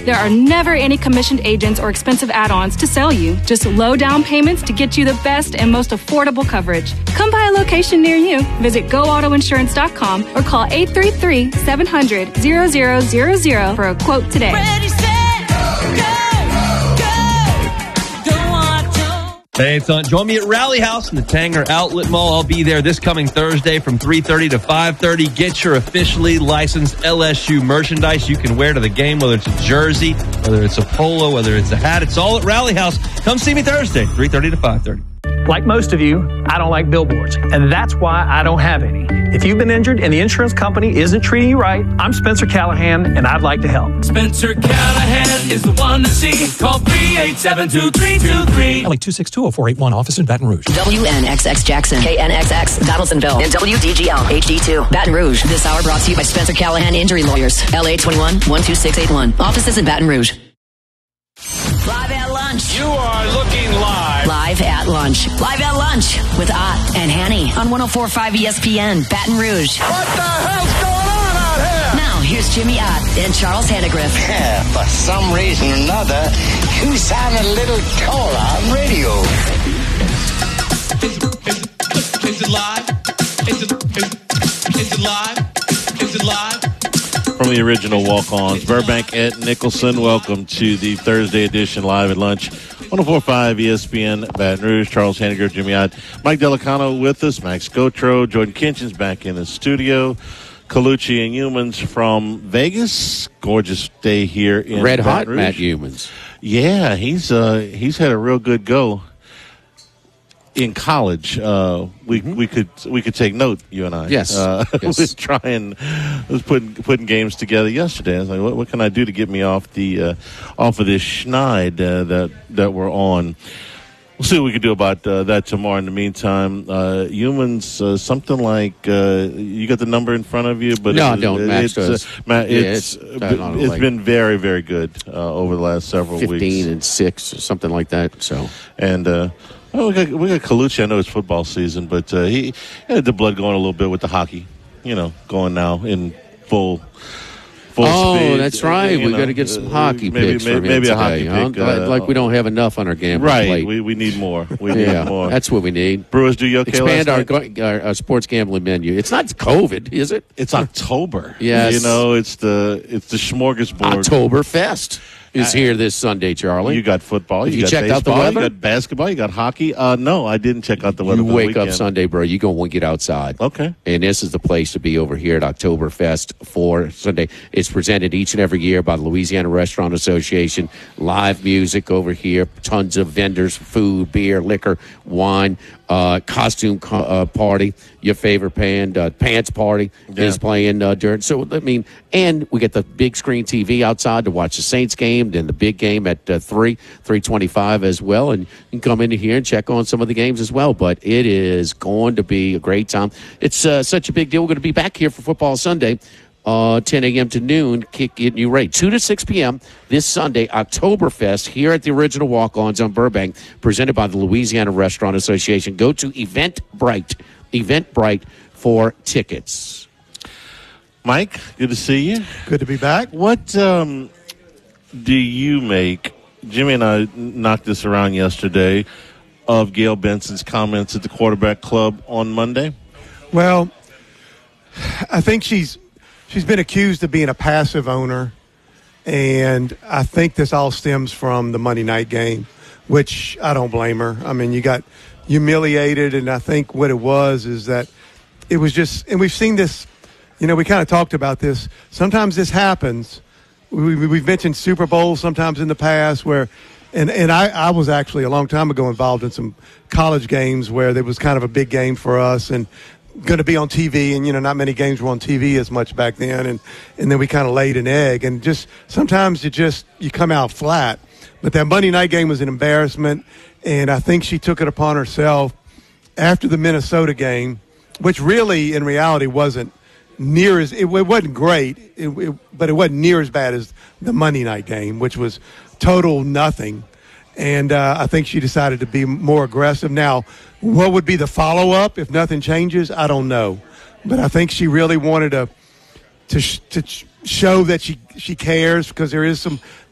There are never any commissioned agents or expensive add-ons to sell you. Just low down payments to get you the best and most affordable coverage. Come by a location near you. Visit GoAutoInsurance.com or call 833-700-0000 for a quote today. Ready, set, go. Hey, son, join me at Rally House in the Tanger Outlet Mall. I'll be there this coming Thursday from 3:30 to 5:30. Get your officially licensed LSU merchandise you can wear to the game, whether it's a jersey, whether it's a polo, whether it's a hat. It's all at Rally House. Come see me Thursday, 3:30 to 5:30. Like most of you, I don't like billboards, and that's why I don't have any. If you've been injured and the insurance company isn't treating you right, I'm Spencer Callahan, and I'd like to help. Spencer Callahan is the one to see. Call 387-2323. LA 262-0481, office in Baton Rouge. WNXX Jackson, KNXX Donaldsonville, and WDGL HD2 Baton Rouge. This hour brought to you by Spencer Callahan Injury Lawyers. LA 21-12681. Offices in Baton Rouge. Live at lunch. You are looking live. Live at lunch. Live at lunch with Ott and Hanny on 104.5 ESPN, Baton Rouge. What the hell's going on out here? Now, here's Jimmy Ott and Charles Hannegriff. Yeah, for some reason or another, you sound a little taller on radio. Is it live? Is it live? Is it live? From the original walk-ons, Burbank at Nicholson. Welcome to the Thursday edition Live at Lunch. 104.5 ESPN Baton Rouge. Charles Hannegriff, Jimmy Ott, Mike Delicano with us. Max Gotro, Jordan Kinchin's back in the studio. Colucci and Humans from Vegas. Gorgeous day here in Red Baton hot Rouge. Matt Humans. Yeah, he's had a real good go in college. We could take note, you and I. Yes. Yes. was putting games together yesterday. I was like, what can I do to get me off of this schneid that we're on? We'll see what we can do about that tomorrow. In the meantime, Humans, something like you got the number in front of you, but no, I don't. Max does. It's been very, very good over the last several 15 weeks. 15-6 or something like that. So and. We got Colucci. I know it's football season, but he had the blood going a little bit with the hockey. Going now in full speed. Oh, that's right. We got to get some hockey picks from maybe today, a hockey pick. Like we don't have enough on our gambling right. plate. We need more. We need more. That's what we need. Brewers, do you okay? Expand our sports gambling menu. It's not COVID, is it? It's October. Yes. It's the smorgasbord. Oktoberfest is here this Sunday, Charlie. You got football. You got checked baseball, out the weather? You got basketball. You got hockey. No, I didn't check out the weather. You wake up Sunday, bro. You're going to want to get outside. Okay. And this is the place to be over here at Oktoberfest for Sunday. It's presented each and every year by the Louisiana Restaurant Association. Live music over here. Tons of vendors, food, beer, liquor, wine, costume party. Your favorite band, Pants Party, is playing during. So, and we get the big screen TV outside to watch the Saints game, then the big game at 3:25 as well. And you can come into here and check on some of the games as well. But it is going to be a great time. It's such a big deal. We're going to be back here for Football Sunday. 10 a.m. to noon, getting you ready. 2 to 6 p.m. this Sunday, Oktoberfest, here at the original Walk-Ons on Burbank, presented by the Louisiana Restaurant Association. Go to Eventbrite for tickets. Mike, good to see you. Good to be back. What do you make, Jimmy and I knocked this around yesterday, of Gail Benson's comments at the quarterback club on Monday? Well, I think she's been accused of being a passive owner, and I think this all stems from the Monday night game, which I don't blame her. I mean, you got humiliated, and I think what it was is that it was just – and we've seen this – we kind of talked about this. Sometimes this happens. We've mentioned Super Bowls sometimes in the past where – and I was actually a long time ago involved in some college games where there was kind of a big game for us and going to be on TV, and not many games were on TV as much back then, and then we kind of laid an egg, and just sometimes you come out flat. But that Monday night game was an embarrassment, and I think she took it upon herself after the Minnesota game, which really in reality wasn't near as it wasn't great, but it wasn't near as bad as the Monday night game, which was total nothing. And I think she decided to be more aggressive. Now, what would be the follow-up if nothing changes? I don't know. But I think she really wanted to show that she cares, because there is some